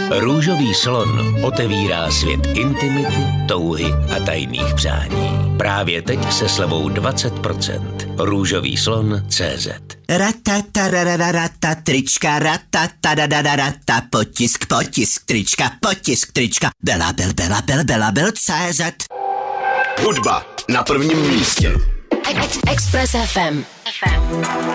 Růžový slon otevírá svět intimity, touhy a tajných přání. Právě teď se slevou 20%. Růžovýslon.cz. Ratatarararata, trička, ratatarararata, potisk, trička, Bela.cz. Hudba na prvním místě. Express FM.